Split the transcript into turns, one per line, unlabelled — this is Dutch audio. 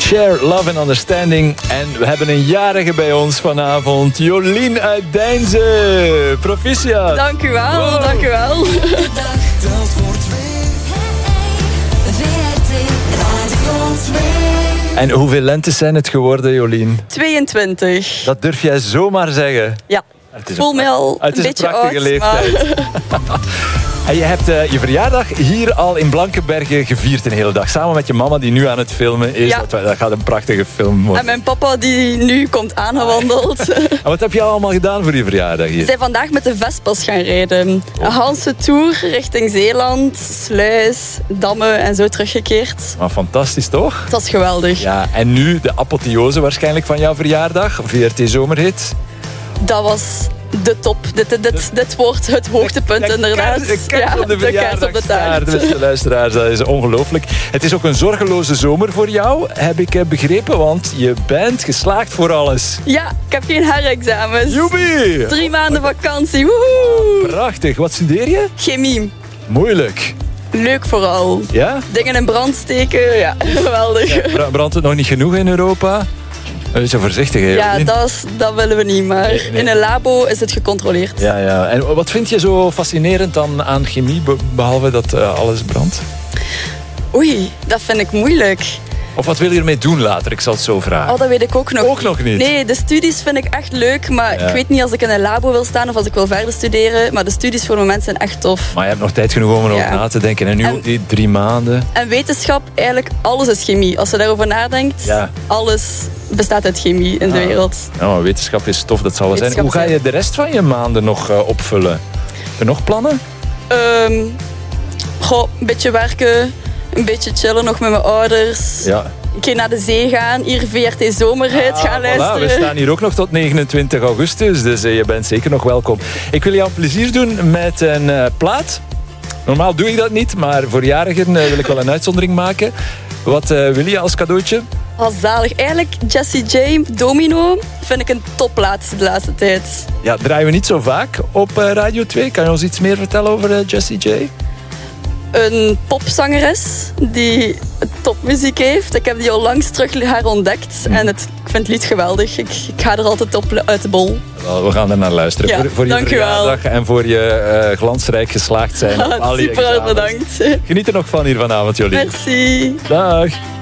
Share Love and Understanding. En we hebben een jarige bij ons vanavond. Jolien uit Deinze. Proficiat.
Dank u wel,
Wow.
dank u wel.
De dag telt voor twee. VRT Radio 2.
En hoeveel lentes zijn het geworden, Jolien?
22.
Dat durf jij zomaar zeggen.
Ja,
Het
ik voel me al
het
een
is
beetje
een prachtige
oud.
leeftijd.
Maar
En je hebt je verjaardag hier al in Blankenberge gevierd een hele dag. Samen met je mama die nu aan het filmen is.
Ja.
Dat gaat een prachtige film worden.
en mijn papa die nu komt aangewandeld.
En wat heb je allemaal gedaan voor je verjaardag
We
hier?
zijn vandaag met de Vespas gaan rijden. Een Hanse tour richting Zeeland, Sluis, Dammen en zo teruggekeerd.
Maar fantastisch toch?
Het was geweldig.
Ja, en nu de apotheose waarschijnlijk van jouw verjaardag. VRT Zomerhit.
Dat was de top. Dit wordt het hoogtepunt inderdaad.
De kaart op de verjaardagstaart, beste luisteraars. Dat is ongelooflijk. Het is ook een zorgeloze zomer voor jou, heb ik begrepen. Want je bent geslaagd voor alles.
Ja, ik heb geen herexamens.
Joepie!
3 maanden vakantie. Woehoe.
Prachtig. Wat studeer je?
Chemie.
Moeilijk.
Leuk vooral.
Ja?
Dingen in brand steken. Ja, geweldig.
Brandt het nog niet genoeg in Europa? Zo voorzichtig, hè?
Ja,
Jolien?
dat willen we niet, maar
Nee.
in een labo is het gecontroleerd.
Ja, ja. En wat vind je zo fascinerend dan aan chemie, behalve dat alles brandt?
Oei, dat vind ik moeilijk.
Of wat wil je ermee doen later? Ik zal het zo vragen.
Oh, dat weet ik ook nog.
Ook nog niet?
Nee, de studies vind ik echt leuk, maar
Ja.
ik weet niet als ik in een labo wil staan of als ik wil verder studeren. Maar de studies voor het moment zijn echt tof.
Maar je hebt nog tijd genoeg om erover
Ja.
na te denken. En nu
En-
ook die 3 maanden.
En wetenschap, eigenlijk alles is chemie. Als je daarover nadenkt,
Ja.
alles bestaat uit chemie in de wereld.
Ja, maar wetenschap is tof, dat zal wel zijn. Hoe
Wetenschap
ga
is-
je de rest van je maanden nog opvullen? Heb je nog plannen?
Een beetje werken, een beetje chillen nog met mijn ouders.
Ja.
Een keer naar de zee gaan, hier VRT Zomerhit gaan
Voilà,
luisteren.
we staan hier ook nog tot 29 augustus, dus je bent zeker nog welkom. Ik wil jou een plezier doen met een plaat. Normaal doe ik dat niet, maar voor jarigen wil ik wel een uitzondering maken. Wat wil je als cadeautje?
Oh, zalig. Eigenlijk Jessie J, Domino, vind ik een topplaat de laatste tijd.
Ja, draaien we niet zo vaak op Radio 2. Kan je ons iets meer vertellen over Jessie J?
Een popzangeres die topmuziek heeft. Ik heb die al langs terug herontdekt en ik vind het lied geweldig. Ik ga er altijd op uit de bol.
Wel, we gaan er naar luisteren.
Ja,
voor je
dank u wel.
verjaardag en voor je glansrijk geslaagd zijn op al je
Super
examens.
bedankt.
Geniet er nog van hier vanavond, Jolien.
Merci.
Dag.